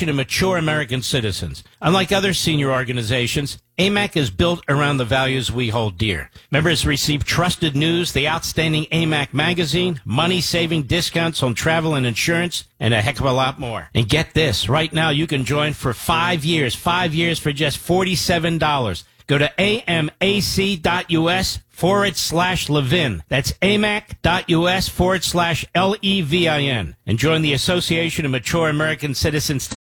Association of Mature American Citizens. Unlike other senior organizations, AMAC is built around the values we hold dear. Members receive trusted news, the outstanding AMAC magazine, money-saving discounts on travel and insurance, and a heck of a lot more. And get this, right now you can join for 5 years for just $47. Go to amac.us/Levin. That's amac.us/LEVIN. And join the Association of Mature American Citizens